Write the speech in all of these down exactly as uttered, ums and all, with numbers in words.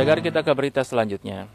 Pendengar, kita ke berita selanjutnya.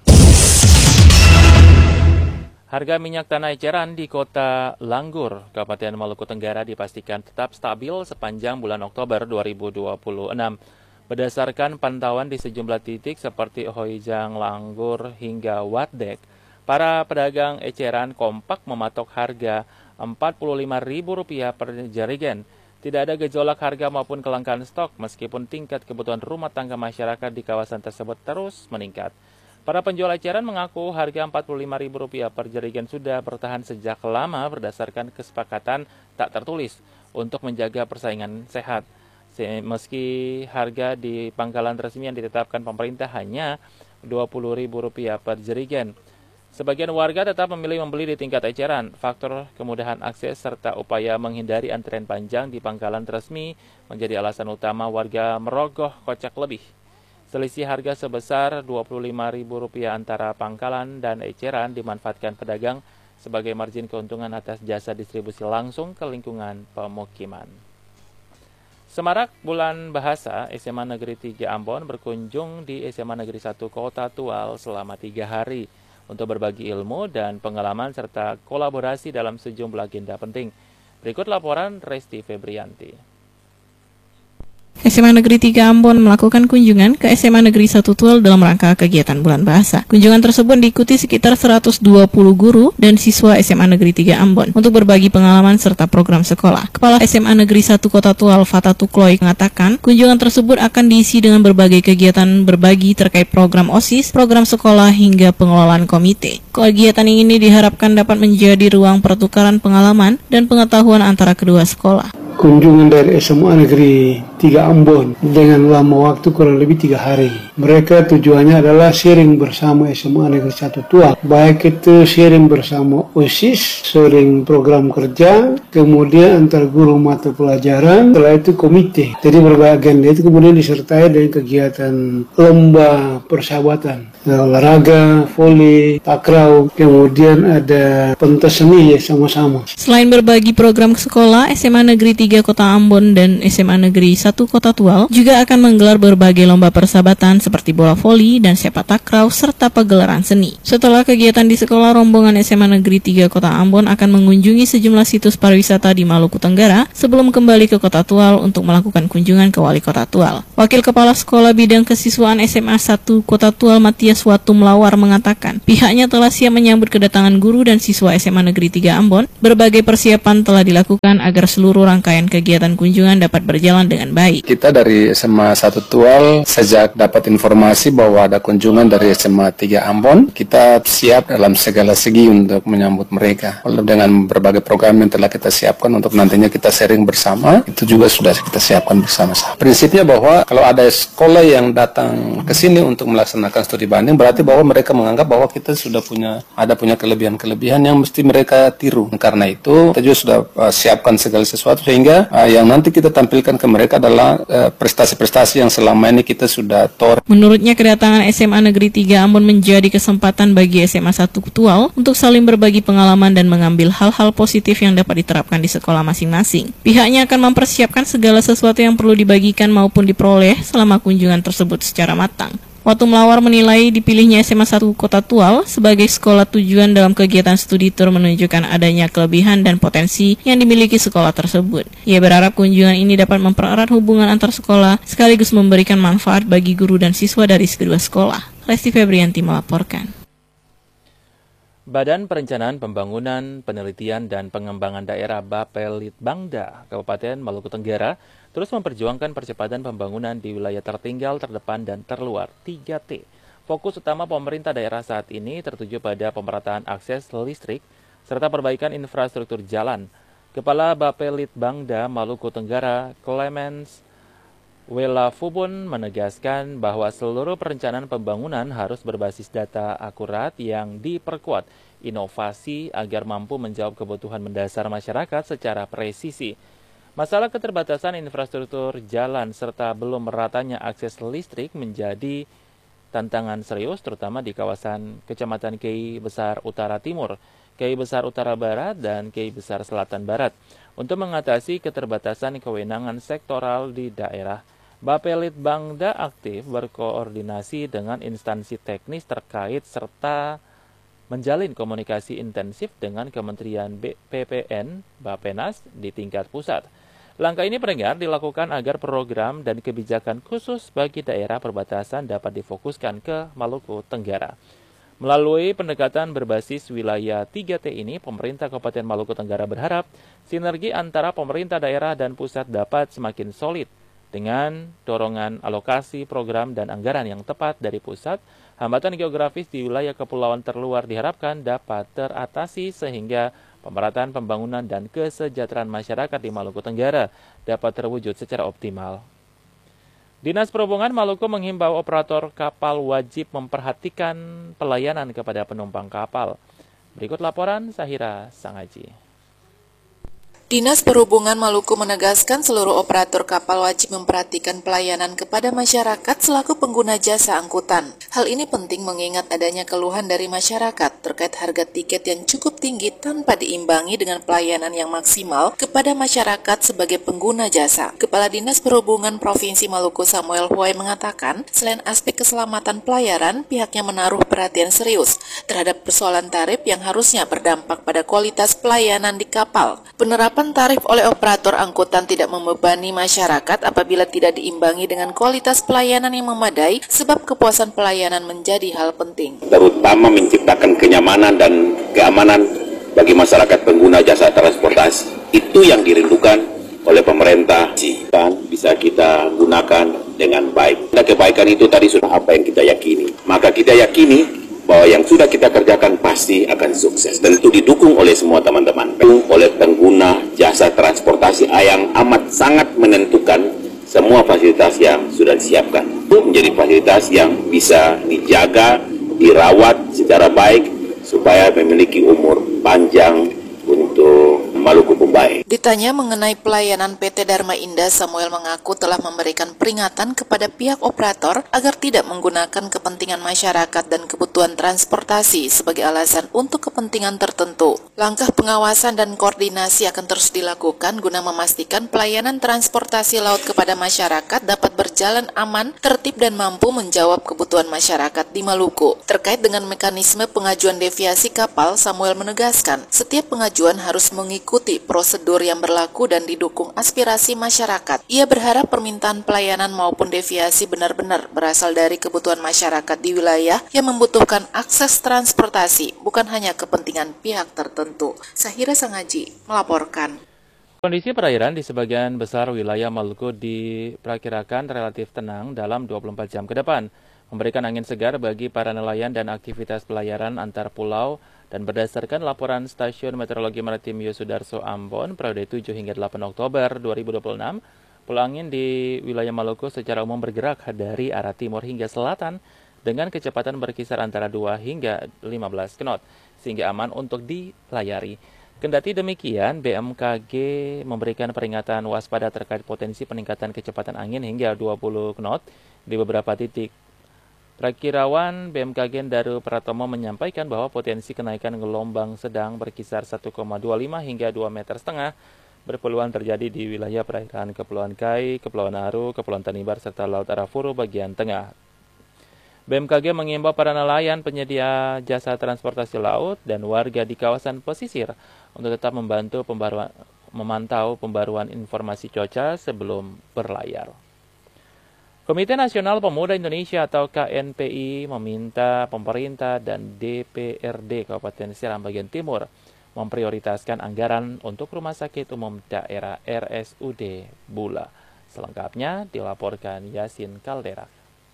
Harga minyak tanah eceran di kota Langgur, Kabupaten Maluku Tenggara dipastikan tetap stabil sepanjang bulan Oktober dua ribu dua puluh enam. Berdasarkan pantauan di sejumlah titik seperti Hoijang, Langgur, hingga Watdek, para pedagang eceran kompak mematok harga empat puluh lima ribu rupiah per jerigen. Tidak ada gejolak harga maupun kelangkaan stok meskipun tingkat kebutuhan rumah tangga masyarakat di kawasan tersebut terus meningkat. Para penjual eceran mengaku harga empat puluh lima ribu rupiah per jerigen sudah bertahan sejak lama berdasarkan kesepakatan tak tertulis untuk menjaga persaingan sehat. Meski harga di pangkalan resmi yang ditetapkan pemerintah hanya dua puluh ribu rupiah per jerigen. Sebagian warga tetap memilih membeli di tingkat eceran. Faktor kemudahan akses serta upaya menghindari antrian panjang di pangkalan resmi menjadi alasan utama warga merogoh kocek lebih. Selisih harga sebesar dua puluh lima ribu rupiah antara pangkalan dan eceran dimanfaatkan pedagang sebagai margin keuntungan atas jasa distribusi langsung ke lingkungan pemukiman. Semarak Bulan Bahasa S M A Negeri tiga Ambon berkunjung di S M A Negeri satu Kota Tual selama tiga hari untuk berbagi ilmu dan pengalaman serta kolaborasi dalam sejumlah agenda penting. Berikut laporan Resti Febrianti. S M A Negeri tiga Ambon melakukan kunjungan ke S M A Negeri satu Tual dalam rangka kegiatan Bulan Bahasa. Kunjungan tersebut diikuti sekitar seratus dua puluh guru dan siswa S M A Negeri tiga Ambon untuk berbagi pengalaman serta program sekolah. Kepala S M A Negeri satu Kota Tual, Fata Tukloy, mengatakan kunjungan tersebut akan diisi dengan berbagai kegiatan berbagi terkait program OSIS, program sekolah hingga pengelolaan komite. Kegiatan ini diharapkan dapat menjadi ruang pertukaran pengalaman dan pengetahuan antara kedua sekolah. Kunjungan dari S M A Negeri tiga Ambon dengan lama waktu kurang lebih tiga hari. Mereka tujuannya adalah sharing bersama S M A Negeri satu Tual. Baik itu sharing bersama OSIS, sharing program kerja, kemudian antar guru mata pelajaran, setelah itu komite. Jadi berbagai agenda itu kemudian disertai dengan kegiatan lomba persahabatan, olahraga, voli, takraw, kemudian ada pentas seni ya sama-sama. Selain berbagi program sekolah, S M A Negeri tiga Kota Ambon dan S M A Negeri satu Kota Tual juga akan menggelar berbagai lomba persahabatan seperti bola voli dan sepak takraw serta pagelaran seni. Setelah kegiatan di sekolah, rombongan S M A Negeri tiga Kota Ambon akan mengunjungi sejumlah situs pariwisata di Maluku Tenggara sebelum kembali ke Kota Tual untuk melakukan kunjungan ke Wali Kota Tual. Wakil Kepala Sekolah Bidang Kesiswaan S M A satu Kota Tual, Matias Watum Lawar, mengatakan pihaknya telah siap menyambut kedatangan guru dan siswa S M A Negeri tiga Ambon. Berbagai persiapan telah dilakukan agar seluruh rangkaian kegiatan kunjungan dapat berjalan dengan baik. Kita dari S M A satu Tual sejak dapat informasi bahwa ada kunjungan dari S M A tiga Ambon, kita siap dalam segala segi untuk menyambut mereka. Dengan berbagai program yang telah kita siapkan untuk nantinya kita sharing bersama, itu juga sudah kita siapkan bersama-sama. Prinsipnya bahwa kalau ada sekolah yang datang ke sini untuk melaksanakan studi banding, berarti bahwa mereka menganggap bahwa kita sudah punya ada punya kelebihan-kelebihan yang mesti mereka tiru. Karena itu kita juga sudah uh, siapkan segala sesuatu sehingga uh, yang nanti kita tampilkan ke mereka adalah uh, prestasi-prestasi yang selama ini kita sudah tor. Menurutnya kedatangan S M A Negeri tiga Ambon menjadi kesempatan bagi S M A satu Tual untuk saling berbagi pengalaman dan mengambil hal-hal positif yang dapat diterapkan di sekolah masing-masing. Pihaknya akan mempersiapkan segala sesuatu yang perlu dibagikan maupun diperoleh selama kunjungan tersebut secara matang. Watum Lawar menilai dipilihnya S M A satu Kota Tual sebagai sekolah tujuan dalam kegiatan studi tour menunjukkan adanya kelebihan dan potensi yang dimiliki sekolah tersebut. Ia berharap kunjungan ini dapat mempererat hubungan antar sekolah sekaligus memberikan manfaat bagi guru dan siswa dari kedua sekolah. Resti Febrianti melaporkan. Badan Perencanaan Pembangunan, Penelitian dan Pengembangan Daerah Bapelitbangda, Kabupaten Maluku Tenggara, terus memperjuangkan percepatan pembangunan di wilayah tertinggal, terdepan, dan terluar tiga T. Fokus utama pemerintah daerah saat ini tertuju pada pemerataan akses listrik serta perbaikan infrastruktur jalan. Kepala Bapelitbangda Maluku Tenggara, Clemens Welafubun, menegaskan bahwa seluruh perencanaan pembangunan harus berbasis data akurat yang diperkuat inovasi agar mampu menjawab kebutuhan mendasar masyarakat secara presisi. Masalah keterbatasan infrastruktur jalan serta belum meratanya akses listrik menjadi tantangan serius terutama di kawasan Kecamatan Kei Besar Utara Timur, Kei Besar Utara Barat, dan Kei Besar Selatan Barat untuk mengatasi keterbatasan kewenangan sektoral di daerah Bapelitbangda aktif berkoordinasi dengan instansi teknis terkait serta menjalin komunikasi intensif dengan Kementerian P P N, Bappenas di tingkat pusat. Langkah ini pendengar dilakukan agar program dan kebijakan khusus bagi daerah perbatasan dapat difokuskan ke Maluku Tenggara. Melalui pendekatan berbasis wilayah tiga T ini, pemerintah Kabupaten Maluku Tenggara berharap sinergi antara pemerintah daerah dan pusat dapat semakin solid. Dengan dorongan alokasi program dan anggaran yang tepat dari pusat, hambatan geografis di wilayah kepulauan terluar diharapkan dapat teratasi sehingga pemerataan pembangunan dan kesejahteraan masyarakat di Maluku Tenggara dapat terwujud secara optimal. Dinas Perhubungan Maluku menghimbau operator kapal wajib memperhatikan pelayanan kepada penumpang kapal. Berikut laporan Sahira Sangaji. Dinas Perhubungan Maluku menegaskan seluruh operator kapal wajib memperhatikan pelayanan kepada masyarakat selaku pengguna jasa angkutan. Hal ini penting mengingat adanya keluhan dari masyarakat terkait harga tiket yang cukup tinggi tanpa diimbangi dengan pelayanan yang maksimal kepada masyarakat sebagai pengguna jasa. Kepala Dinas Perhubungan Provinsi Maluku Samuel Huai mengatakan, selain aspek keselamatan pelayaran, pihaknya menaruh perhatian serius terhadap persoalan tarif yang harusnya berdampak pada kualitas pelayanan di kapal. Penerapan tarif oleh operator angkutan tidak membebani masyarakat apabila tidak diimbangi dengan kualitas pelayanan yang memadai, sebab kepuasan pelayanan menjadi hal penting. Terutama menciptakan kenyamanan dan keamanan bagi masyarakat pengguna jasa transportasi. Itu yang dirindukan oleh pemerintah dan bisa kita gunakan dengan baik. Dan kebaikan itu tadi sudah apa yang kita yakini. Maka kita yakini bahwa yang sudah kita kerjakan pasti akan sukses. Tentu didukung oleh semua teman-teman, oleh pengguna jasa transportasi yang amat sangat menentukan semua fasilitas yang sudah disiapkan. Itu menjadi fasilitas yang bisa dijaga, dirawat secara baik, supaya memiliki umur panjang untuk Maluku Pembaik. Ditanya mengenai pelayanan P T Dharma Indah, Samuel mengaku telah memberikan peringatan kepada pihak operator agar tidak menggunakan kepentingan masyarakat dan kebutuhan transportasi sebagai alasan untuk kepentingan tertentu. Langkah pengawasan dan koordinasi akan terus dilakukan guna memastikan pelayanan transportasi laut kepada masyarakat dapat berjalan aman, tertib dan mampu menjawab kebutuhan masyarakat di Maluku. Terkait dengan mekanisme pengajuan deviasi kapal, Samuel menegaskan setiap pengajuan harus mengikuti prosedur yang berlaku dan didukung aspirasi masyarakat. Ia berharap permintaan pelayanan maupun deviasi benar-benar berasal dari kebutuhan masyarakat di wilayah yang membutuhkan akses transportasi, bukan hanya kepentingan pihak tertentu. Sahira Sangaji melaporkan. Kondisi perairan di sebagian besar wilayah Maluku diperkirakan relatif tenang dalam dua puluh empat jam ke depan, memberikan angin segar bagi para nelayan dan aktivitas pelayaran antar pulau. Dan berdasarkan laporan Stasiun Meteorologi Maritim Yosudarso Ambon periode tujuh hingga delapan Oktober dua ribu dua puluh enam, pulau angin di wilayah Maluku secara umum bergerak dari arah timur hingga selatan dengan kecepatan berkisar antara dua hingga lima belas knot, sehingga aman untuk dilayari. Kendati demikian, B M K G memberikan peringatan waspada terkait potensi peningkatan kecepatan angin hingga dua puluh knot di beberapa titik. Prakirawan B M K G Daru Pratomo menyampaikan bahwa potensi kenaikan gelombang sedang berkisar satu koma dua lima hingga dua meter setengah berpeluang terjadi di wilayah perairan Kepulauan Kai, Kepulauan Aru, Kepulauan Tanimbar, serta Laut Arafuru bagian tengah. B M K G mengimbau para nelayan, penyedia jasa transportasi laut, dan warga di kawasan pesisir untuk tetap membantu pembaruan, memantau pembaruan informasi cuaca sebelum berlayar. Komite Nasional Pemuda Indonesia atau K N P I meminta pemerintah dan D P R D Kabupaten Seram bagian Timur memprioritaskan anggaran untuk Rumah Sakit Umum Daerah R S U D Bula. Selengkapnya dilaporkan Yasin Kaldera.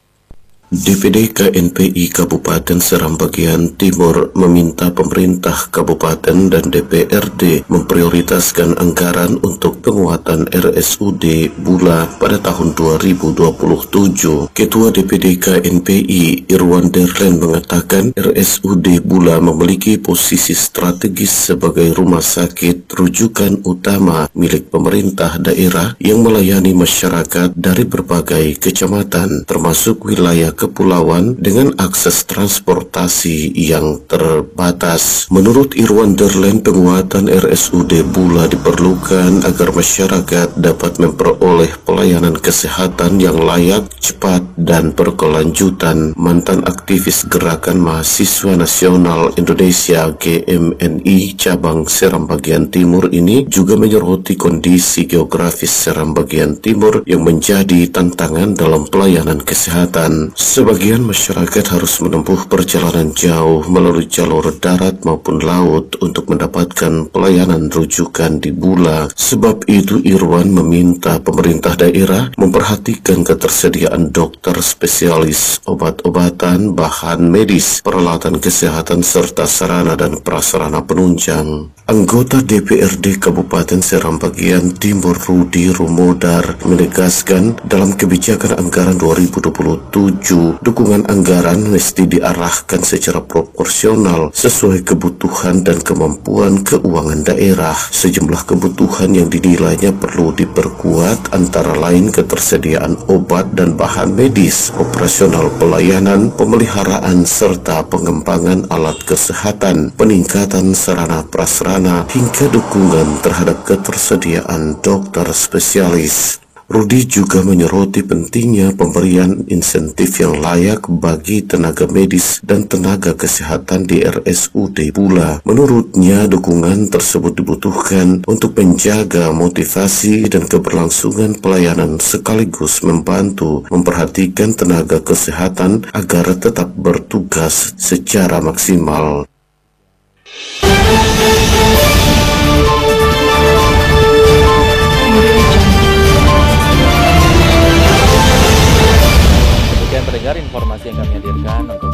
D P D K N P I Kabupaten Seram bagian Timur meminta pemerintah kabupaten dan D P R D memprioritaskan anggaran untuk penguatan R S U D Bula pada tahun dua ribu dua puluh tujuh. Ketua D P D K N P I Irwan Derlen mengatakan R S U D Bula memiliki posisi strategis sebagai rumah sakit rujukan utama milik pemerintah daerah yang melayani masyarakat dari berbagai kecamatan termasuk wilayah kepulauan dengan akses transportasi yang terbatas. Menurut Irwan Derlen, penguatan R S U D Bula diperlukan agar masyarakat dapat memperoleh pelayanan kesehatan yang layak, cepat, dan berkelanjutan. Mantan aktivis Gerakan Mahasiswa Nasional Indonesia G M N I cabang Seram bagian timur ini juga menyoroti kondisi geografis Seram bagian timur yang menjadi tantangan dalam pelayanan kesehatan. Sebagian masyarakat harus menempuh perjalanan jauh melalui jalur darat maupun laut untuk mendapatkan pelayanan rujukan di Bula. Sebab itu Irwan meminta pemerintah daerah memperhatikan ketersediaan dokter spesialis, obat-obatan, bahan medis, peralatan kesehatan, serta sarana dan prasarana penunjang. Anggota D P R D Kabupaten Seram bagian timur Rudi Rumodar menegaskan dalam kebijakan anggaran dua ribu dua puluh tujuh, dukungan anggaran mesti diarahkan secara proporsional sesuai kebutuhan dan kemampuan keuangan daerah. Sejumlah kebutuhan yang dinilainya perlu diperkuat antara lain ketersediaan obat dan bahan medis, operasional pelayanan, pemeliharaan serta pengembangan alat kesehatan, peningkatan sarana prasarana hingga dukungan terhadap ketersediaan dokter spesialis. Rudi juga menyoroti pentingnya pemberian insentif yang layak bagi tenaga medis dan tenaga kesehatan di R S U D Bula. Menurutnya, dukungan tersebut dibutuhkan untuk menjaga motivasi dan keberlangsungan pelayanan sekaligus membantu memperhatikan tenaga kesehatan agar tetap bertugas secara maksimal.